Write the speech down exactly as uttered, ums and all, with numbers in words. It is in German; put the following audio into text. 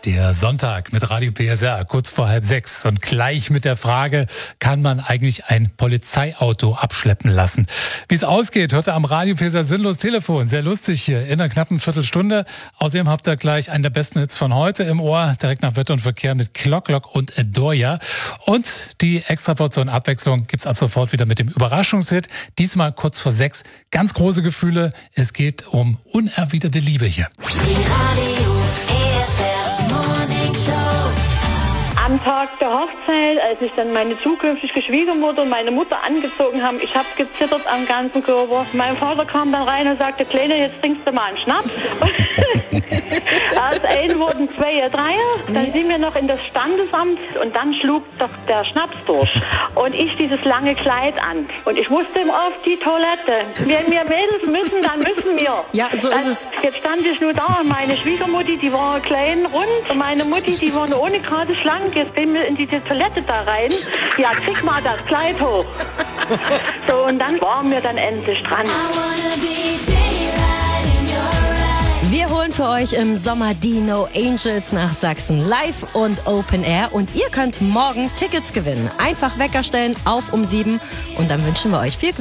Der Sonntag mit Radio P S R, kurz vor halb sechs. Und gleich mit der Frage, kann man eigentlich ein Polizeiauto abschleppen lassen? Wie es ausgeht, hört ihr am Radio P S R Sinnlos Telefon. Sehr lustig hier in einer knappen Viertelstunde. Außerdem habt ihr gleich einen der besten Hits von heute im Ohr, direkt nach Wetter und Verkehr mit Clock Clock und Doja. Und die Extraportion Abwechslung gibt's ab sofort wieder mit dem Überraschungshit. Diesmal kurz vor sechs. Ganz große Gefühle. Es geht um unerwiderte Liebe hier. Am Tag der Hochzeit, als ich dann meine zukünftige Schwiegermutter und meine Mutter angezogen haben, ich habe gezittert am ganzen Körper. Mein Vater kam dann rein und sagte, Kleine, jetzt trinkst du mal einen Schnaps. Aus ein wurden zwei, drei. Dann sind wir noch in das Standesamt und dann schlug doch der Schnaps durch. Und ich dieses lange Kleid an. Und ich musste auf die Toilette. Wenn wir Mädels müssen, dann müssen wir. Ja, so dann, ist es. Jetzt stand ich nur da und meine Schwiegermutti, die war klein, rund. Und meine Mutti, die war nur ohne gerade schlank. Jetzt bin wir in die Toilette da rein. Ja, krieg mal das Kleid hoch. So, und dann waren wir dann endlich dran. Wir holen für euch im Sommer die No Angels nach Sachsen live und Open Air und ihr könnt morgen Tickets gewinnen. Einfach Wecker stellen auf um sieben und dann wünschen wir euch viel Glück.